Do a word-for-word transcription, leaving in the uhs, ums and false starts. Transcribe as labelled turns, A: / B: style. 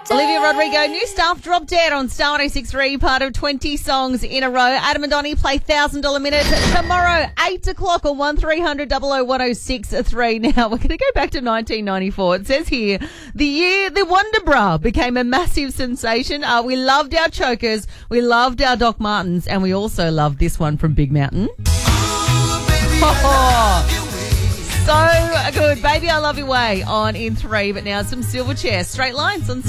A: Olivia Rodrigo, new stuff, Drop Dead on Star one oh six point three, part of twenty songs in a row. Adam and Donnie play one thousand dollars Minute tomorrow, eight o'clock on one three hundred double oh one oh six three. Now, we're going to go back to nineteen ninety-four. It says here, the year the Wonder Bra became a massive sensation. Uh, we loved our chokers, we loved our Doc Martens, and we also loved this one from Big Mountain. Oh, so good. Baby, I Love Your Way on in three, but now some Silverchair. Straight Lines on